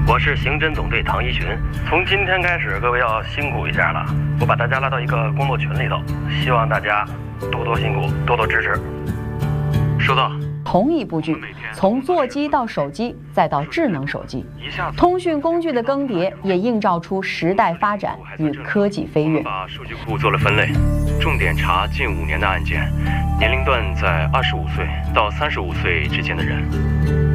我是刑侦总队唐一群。从今天开始，各位要辛苦一下了。我把大家拉到一个工作群里头，希望大家多多辛苦，多多支持。收到。 同一部剧，从座机到手机，再到智能手机，通讯工具的更迭也映照出时代发展与科技飞跃。 把数据库做了分类，重点查近5年的案件，年龄段在25岁到35岁之间的人。